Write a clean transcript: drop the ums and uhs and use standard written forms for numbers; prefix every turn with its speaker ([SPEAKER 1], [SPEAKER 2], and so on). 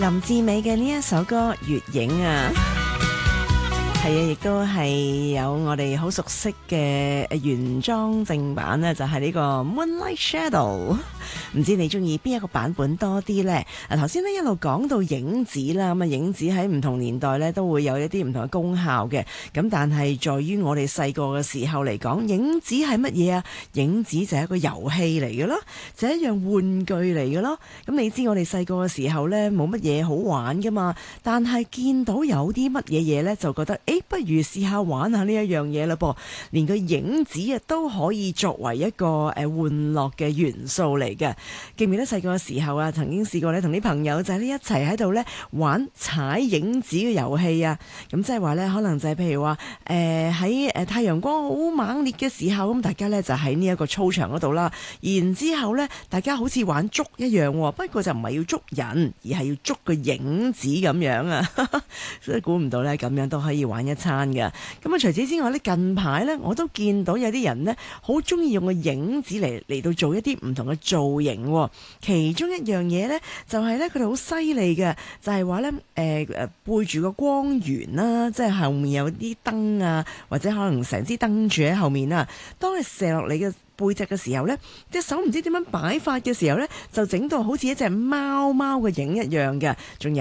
[SPEAKER 1] 林志美嘅呢一首歌《月影》啊，係啊，亦都係有我哋好熟悉嘅原裝正版呢，就係呢個 Moonlight Shadow。唔知你中意邊一個版本多啲呢？頭先呢一路講到影子啦，咁啊影子喺唔同年代呢都會有一啲唔同嘅功效嘅。咁但係在於我哋細個嘅時候嚟講，影子係乜嘢啊？影子就係一個遊戲嚟嘅咯，就係一樣玩具嚟嘅咯。咁你知我哋細個嘅時候呢，冇乜嘢好玩噶嘛，但係見到有啲乜嘢嘢呢，就覺得不如試下玩下呢一樣嘢啦噃。連個影子啊都可以作為一個玩樂嘅元素嚟嘅。記唔記得細個嘅時候啊，曾經試過咧同啲朋友就係呢一齊喺度咧玩踩影子嘅遊戲啊。咁即係話咧，可能就係譬如話喺太陽光好猛烈嘅時候，咁大家咧就喺呢一個操場嗰度啦。然之後咧，大家好似玩捉一樣，不過就唔係要捉人，而係要捉個影子咁樣啊。所以估唔到咧，咁樣都可以玩一餐㗎。咁啊，除此之外咧，近排咧我都見到有啲人呢，好中意用個影子嚟到做一啲唔同嘅造型。其中一樣嘢呢，就係呢，佢哋好犀利嘅，就係話呢，背住個光源啦，即係後面有啲燈啊，或者可能成支燈柱喺後面啊。當你射落你嘅背脊嘅時候呢，隻手唔知點樣擺法嘅時候呢，就整到好似一隻貓貓嘅影一樣嘅。仲有